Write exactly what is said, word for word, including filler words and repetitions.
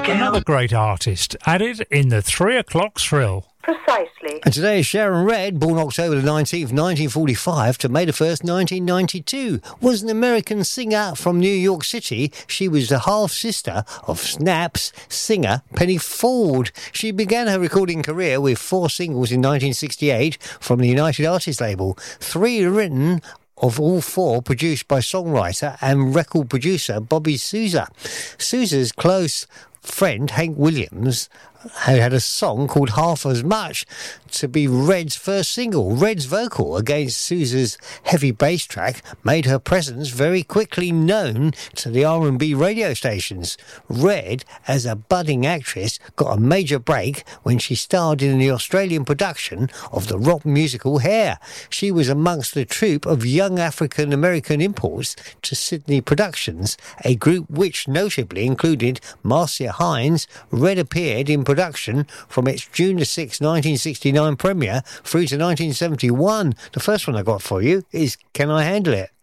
Another great artist added in the three o'clock thrill. Precisely. And today is Sharon Redd, born October the nineteenth, nineteen forty-five to May the first, nineteen ninety-two, was an American singer from New York City. She was the half-sister of Snap's singer Penny Ford. She began her recording career with four singles in nineteen sixty-eight from the United Artists label, three written of all four produced by songwriter and record producer Bobby Sousa. Sousa's close friend Hank Williams had had a song called Half As Much to be Redd's first single. Redd's vocal against Sousa's heavy bass track made her presence very quickly known to the R and B radio stations. Redd, as a budding actress, got a major break when she starred in the Australian production of the rock musical Hair. She was amongst the troupe of young African-American imports to Sydney Productions, a group which notably included Marcia Hines. Redd appeared in production from its June the sixth, nineteen sixty-nine premiere through to nineteen seventy-one. The first one I got for you is Can I Handle It?